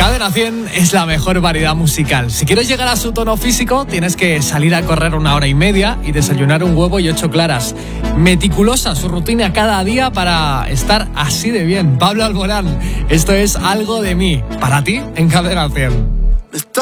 Cadena 100 es la mejor variedad musical. Si quieres llegar a su tono físico, tienes que salir a correr 1 hora y media y desayunar un huevo y 8 claras. Meticulosa su rutina cada día para estar así de bien. Pablo Alborán, esto es Algo de mí, para ti en Cadena 100.